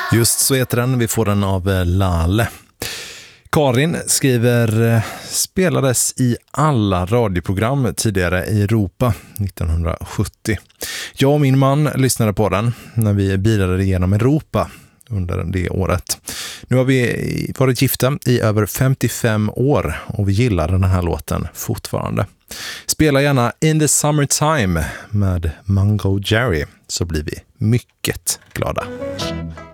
Just så heter den, vi får den av Lale. Karin skriver, spelades i alla radioprogram tidigare i Europa 1970. Jag och min man lyssnade på den när vi bilade genom Europa under det året. Nu har vi varit gifta i över 55 år och vi gillar den här låten fortfarande. Spela gärna In the Summertime med Mungo Jerry så blir vi mycket glada.